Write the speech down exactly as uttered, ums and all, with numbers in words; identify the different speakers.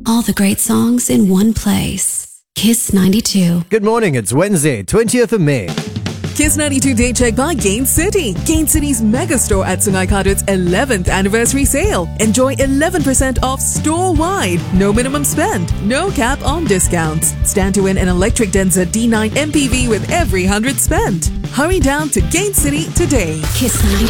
Speaker 1: All the great songs in one place. Kiss ninety-two.
Speaker 2: Good morning, it's Wednesday, twentieth of May.
Speaker 3: Kiss ninety-two Day Check by Gain City. Gain City's mega store at Sunai Khattat's eleventh anniversary sale. Enjoy eleven percent off store-wide. No minimum spend. No cap on discounts. Stand to win an electric Denza D nine M P V with every one hundred spent. Hurry down to Gain City today.
Speaker 1: Kiss ninety-two.